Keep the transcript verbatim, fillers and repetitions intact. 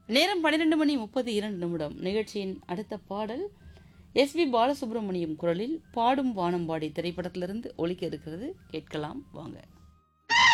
நேரம் பன்னிரண்டு மணி முப்பத்தி இரண்டு நிமிடம். நிகழ்ச்சியின் அடுத்த பாடல் எஸ் பி பாலசுப்ரமணியம் குரலில் பாடும் வானம்பாடி திரைப்படத்திலிருந்து ஒலிக்க இருக்கிறது. கேட்கலாம் வாங்க.